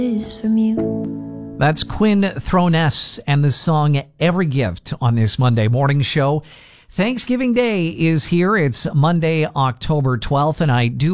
is from you. That's Quinn Throness and the song Every Gift on this Monday morning show. Thanksgiving Day is here. It's Monday, October 12th, and I do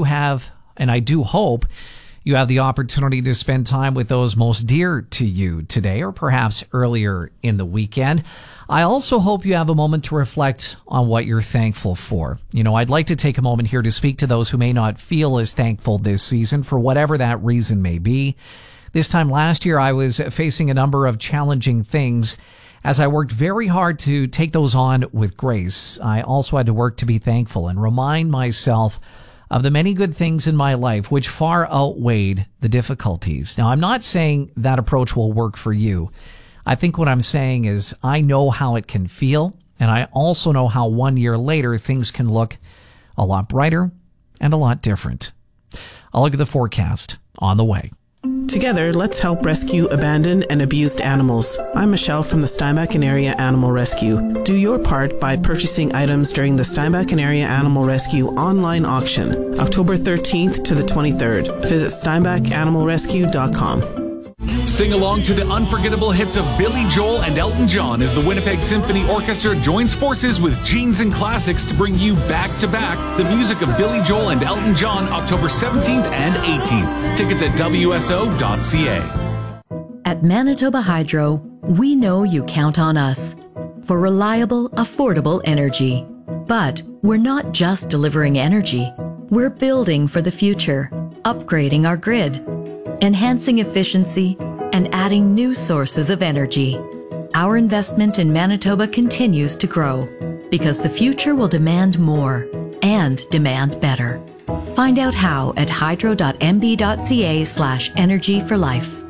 hope you have the opportunity to spend time with those most dear to you today, or perhaps earlier in the weekend. I also hope you have a moment to reflect on what you're thankful for. You know, I'd like to take a moment here to speak to those who may not feel as thankful this season for whatever that reason may be. This time last year, I was facing a number of challenging things. As I worked very hard to take those on with grace, I also had to work to be thankful and remind myself of the many good things in my life which far outweighed the difficulties. Now, I'm not saying that approach will work for you. I think what I'm saying is I know how it can feel, and I also know how 1 year later things can look a lot brighter and a lot different. I'll look at the forecast on the way. Together, let's help rescue abandoned and abused animals. I'm Michelle from the Steinbach and Area Animal Rescue. Do your part by purchasing items during the Steinbach and Area Animal Rescue online auction, October 13th to the 23rd. Visit steinbachanimalrescue.com. Sing along to the unforgettable hits of Billy Joel and Elton John as the Winnipeg Symphony Orchestra joins forces with Genes and Classics to bring you back-to-back the music of Billy Joel and Elton John October 17th and 18th. Tickets at wso.ca. At Manitoba Hydro, we know you count on us for reliable, affordable energy. But we're not just delivering energy. We're building for the future, upgrading our grid, enhancing efficiency, and adding new sources of energy. Our investment in Manitoba continues to grow because the future will demand more and demand better. Find out how at hydro.mb.ca/energy for life.